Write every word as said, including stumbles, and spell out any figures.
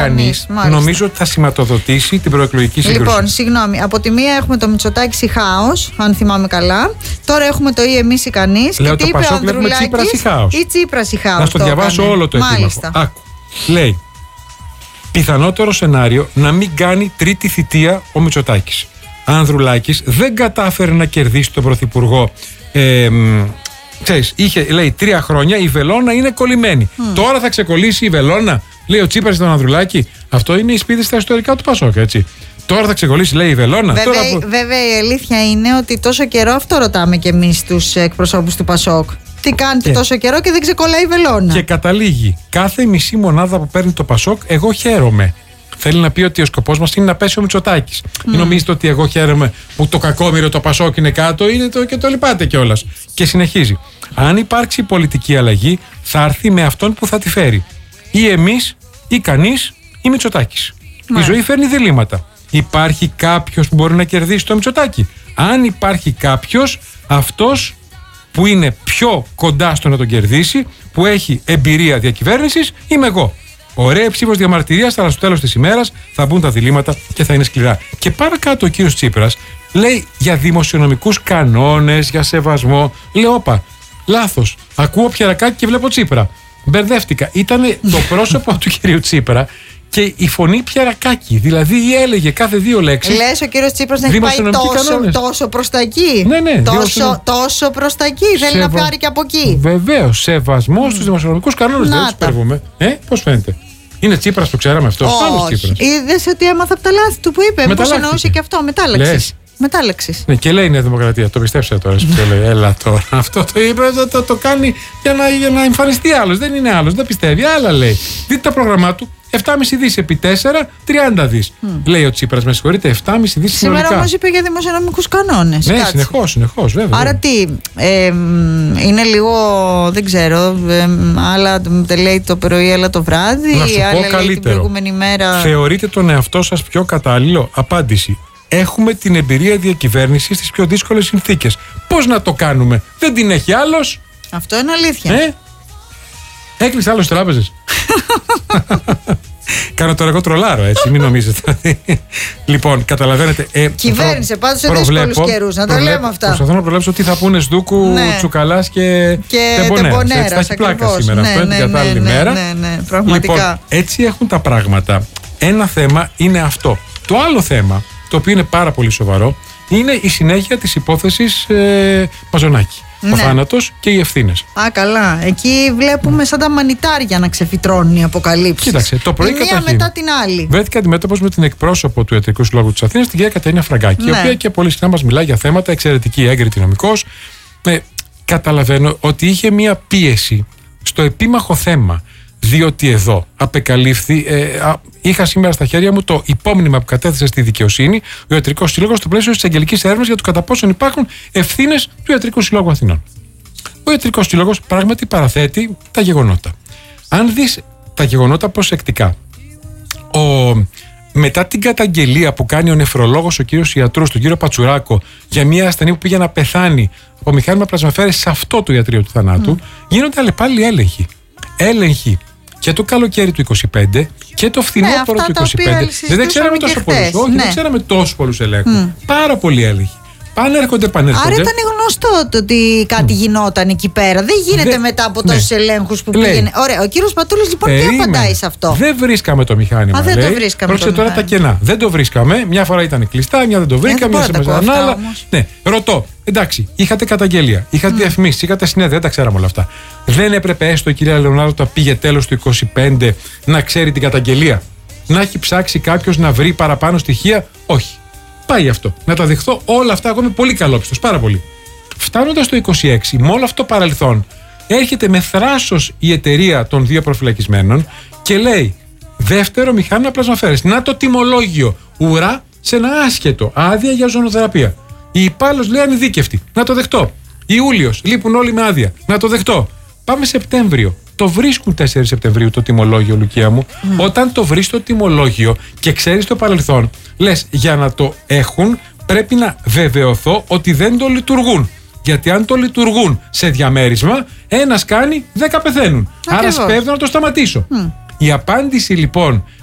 κανείς, νομίζω ότι θα σηματοδοτήσει την προεκλογική σύγκρουση. Λοιπόν, συγγνώμη. Από τη μία έχουμε το Μητσοτάκη χάος, αν θυμάμαι καλά. Τώρα έχουμε το ή εμείς ή κανείς. Λέω και το Πασόκ βλέπουμε Τσίπρας ή χάος. Ή Τσίπρας ή χάος. Να στο διαβάσω έκανε. όλο το επίμαχο. Άκου. Λέει, πιθανότερο σενάριο να μην κάνει τρίτη θητεία ο Μητσοτάκης. Ανδρουλάκης δεν κατάφερε να κερδίσει τον Πρωθυπουργό. Ε, ξέρεις, είχε, λέει, τρία χρόνια η βελόνα είναι κολλημένη. Mm. Τώρα θα ξεκολλήσει η βελόνα, λέει ο Τσίπρας στον Ανδρουλάκη. Αυτό είναι η σπίδη στα ιστορικά του Πασόκ, έτσι. Τώρα θα ξεκολλήσει, λέει η βελόνα. Βέβαια, Τώρα... βέβαια η αλήθεια είναι ότι τόσο καιρό αυτό ρωτάμε κι εμείς τους εκπροσώπους του Πασόκ. Τι κάνετε και... τόσο καιρό και δεν ξεκολλάει η βελόνα. Και καταλήγει, κάθε μισή μονάδα που παίρνει το Πασόκ, εγώ χαίρομαι. Θέλει να πει ότι ο σκοπός μας είναι να πέσει ο Μητσοτάκης. Mm. Μην νομίζετε ότι εγώ χαίρομαι που το κακόμοιρο το Πασόκ είναι κάτω, είναι το, και το λυπάτε κιόλας. Και συνεχίζει. Αν υπάρξει πολιτική αλλαγή, θα έρθει με αυτόν που θα τη φέρει. Ή εμείς, ή κανείς, ή Μητσοτάκης. Mm. Η ζωή φέρνει διλήμματα. Υπάρχει κάποιος που μπορεί να κερδίσει το Μητσοτάκη. Αν υπάρχει κάποιος, αυτός που είναι πιο κοντά στο να τον κερδίσει, που έχει εμπειρία διακυβέρνησης, είμαι εγώ. Ωραία ψήφος διαμαρτυρίας, αλλά στο τέλος της ημέρας θα μπουν τα διλήμματα και θα είναι σκληρά. Και παρακάτω ο κύριος Τσίπρας λέει για δημοσιονομικούς κανόνες, για σεβασμό. Λέω, όπα, λάθος. Ακούω Πιερακάκη και βλέπω Τσίπρα. Μπερδεύτηκα. Ήταν το πρόσωπο του κυρίου Τσίπρα και η φωνή Πιερακάκη. Δηλαδή έλεγε κάθε δύο λέξεις. Λες ο κύριος Τσίπρας να έχει πάει τόσο, τόσο προς τα εκεί. Ναι, ναι. Τόσο, δημοσιονομ... τόσο προς τα εκεί. Σεβα... Θέλει να πάρει και από εκεί. Βεβαίως. Σεβασμό mm. στους δημοσιονομικούς κανόνες. Δεν τους υπερβούμε. Ε, πώς φαίνεται. Είναι Τσίπρας που ξέραμε αυτό. Όχι. Είδες ότι έμαθα από τα λάθη του που είπε. Πώς εννοούσε και αυτό. Μετάλλαξης. Μετάλλαξης. Ναι, και λέει η Νέα Δημοκρατία. Το πιστέψτε τώρα. Έλα τώρα. Αυτό το είπε, το, το, το κάνει για να, για να εμφανιστεί άλλος. Δεν είναι άλλος. Δεν πιστεύει. Άλλα λέει. Δείτε τα πρόγραμμά του. επτά κόμμα πέντε δις επί τέσσερα, τριάντα δις. Mm. Λέει ο Τσίπρας, με συγχωρείτε, επτά κόμμα πέντε δις συνολικά. Σήμερα όμως είπε για δημοσιονομικούς κανόνες. Ναι, συνεχώς, συνεχώς, βέβαια. Άρα τι, ε, είναι λίγο, δεν ξέρω, ε, άλλα λέει το πρωί, άλλα το βράδυ, να σου άλλα πω καλύτερο. Λέει την προηγούμενη μέρα. Θεωρείτε τον εαυτό σας πιο κατάλληλο? Απάντηση. Έχουμε την εμπειρία διακυβέρνησης στις πιο δύσκολες συνθήκες. Πώς να το κάνουμε? Δεν την έχει άλλος. Αυτό είναι αλήθεια. Ε? Έκλεισε άλλος τράπεζες. Κάνω τώρα εγώ τρολάρω, έτσι, μην νομίζετε. Λοιπόν, καταλαβαίνετε. Ε, Κυβέρνησε πάντως σε δύσκολους καιρούς, να τα λέμε αυτά. Προσπαθώ να προβλέψω τι θα πούνε Σδούκου, ναι. Τσουκαλάς και, και Τεμπονέρας. Θα έχει πλάκα σήμερα. Ναι, αυτό είναι ναι, την κατάλληλη ναι, μέρα. Ναι, ναι, ναι, πραγματικά. Λοιπόν, έτσι έχουν τα πράγματα. Ένα θέμα είναι αυτό. Το άλλο θέμα, το οποίο είναι πάρα πολύ σοβαρό, είναι η συνέχεια της υπόθεσης ε, Μαζονάκη. Ναι. Ο θάνατος και οι ευθύνες. Α, καλά. Εκεί βλέπουμε σαν τα μανιτάρια να ξεφυτρώνουν οι αποκαλύψεις. Κοίταξε, το πρωί η μία μετά την άλλη. Βρέθηκα αντιμέτωπος με την εκπρόσωπο του Ιατρικού Συλλόγου της Αθήνας, την κυρία Κατερίνα Φραγκάκη, ναι. η οποία και πολύ συχνά μας μιλάει για θέματα, εξαιρετική, έγκριτη νομικός. Ε, καταλαβαίνω ότι είχε μία πίεση στο επίμαχο θέμα. Διότι εδώ απεκαλύφθη, ε, α, είχα σήμερα στα χέρια μου το υπόμνημα που κατέθεσε στη δικαιοσύνη ο Ιατρικός Σύλλογος στο πλαίσιο της αγγελικής έρευνας για το κατά πόσον υπάρχουν ευθύνες του Ιατρικού Συλλόγου Αθηνών. Ο Ιατρικός Σύλλογος πράγματι παραθέτει τα γεγονότα. Αν δεις τα γεγονότα προσεκτικά, ο, μετά την καταγγελία που κάνει ο νεφρολόγος, ο κύριος ιατρός, τον κύριο Πατσουράκο, για μια ασθενή που πήγε να πεθάνει από μηχάνημα πλασμαφέρες σε αυτό το ιατρείο του θανάτου, mm. γίνονται αλλεπάλληλοι έλεγχοι. Έλεγχοι και το καλοκαίρι του είκοσι πέντε και το φθινόπωρο ναι, του είκοσι πέντε. Δεν ξέραμε τόσο πολλούς. Όχι, ναι. δεν ξέραμε τόσους πολλούς ελέγχους. Mm. Πάρα πολλοί έλεγχοι. Πάνε έρχονται, πάνε έρχονται. Άρα ήταν γνωστό το ότι κάτι mm. γινόταν εκεί πέρα. Δεν γίνεται Δε... μετά από τόσους ναι. ελέγχους που λέει. Πήγαινε. Ωραία, ο κύριος Πατούλης λοιπόν τι απαντάει σε αυτό? Δεν βρίσκαμε το μηχάνημα. Α, δεν λέει. το βρίσκαμε. Πρόκειται τώρα τα κενά. Δεν το βρίσκαμε. Μια φορά ήταν κλειστά, μια δεν το βρήκαμε, μια σε μαζανά. Αλλά... Ναι, ρωτώ. Εντάξει, είχατε καταγγελία, είχατε mm. διαφημίσεις, είχατε συνέδρια, δεν τα ξέραμε όλα αυτά. Δεν έπρεπε έστω η κυρία Λεωνάρδου όταν πήγε τέλος του είκοσι πέντε να ξέρει την καταγγελία? Να έχει ψάξει κάποιος να βρει παραπάνω στοιχεία? Όχι. Πάει αυτό. Να τα δεχθώ όλα αυτά. Εγώ είμαι πολύ καλόπιστος, πάρα πολύ. Φτάνοντας στο είκοσι έξι, με όλο αυτό το παρελθόν, έρχεται με θράσος η εταιρεία των δύο προφυλακισμένων και λέει: δεύτερο μηχάνημα πλασμαφέρες. Να το τιμολόγιο. Ουρά σε ένα άσχετο. Άδεια για ζωνοθεραπεία. Η υπάλληλος λέει ανειδίκευτη. Να το δεχτώ. Ιούλιος. Λείπουν όλοι με άδεια. Να το δεχτώ. Πάμε Σεπτέμβριο. Το βρίσκουν τέσσερις Σεπτεμβρίου το τιμολόγιο, Λουκία μου. Mm. Όταν το βρεις το τιμολόγιο και ξέρεις το παρελθόν, λες για να το έχουν πρέπει να βεβαιωθώ ότι δεν το λειτουργούν. Γιατί αν το λειτουργούν σε διαμέρισμα, ένας κάνει, δέκα πεθαίνουν. Ακριβώς. Άρα σπέβδω να το σταματήσω. Mm. Η απάντηση λοιπόν